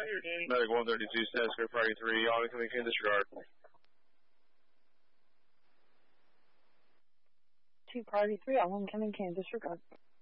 here, Danny. Medic 132, status code priority 3, all incoming can disregard. 2 priority 3, all incoming can disregard.